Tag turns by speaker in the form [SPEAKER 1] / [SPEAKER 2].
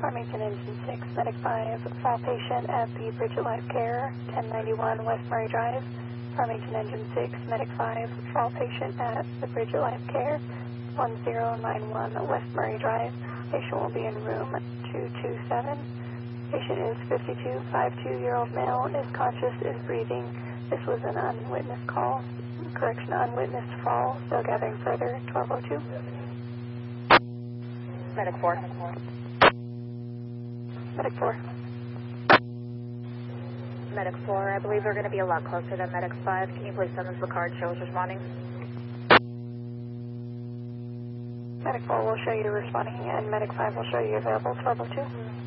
[SPEAKER 1] Farmington Engine 6, Medic 5, fall patient at the Bridget Life Care, 1091 West Murray Drive. Farmington Engine 6, Medic 5, fall patient at the Bridget Life Care, 1091 West Murray Drive. Patient will be in room 227. Patient is 52-year-old male, is conscious, is breathing. This was an unwitnessed call. Correction, unwitnessed fall. Still gathering further, 1202.
[SPEAKER 2] Medic 4.
[SPEAKER 1] Medic 4.
[SPEAKER 2] Medic 4, I believe they're going to be a lot closer than Medic 5. Can you please send us the card show us responding?
[SPEAKER 1] Medic 4 will show you responding, and Medic 5 will show you available, 1202.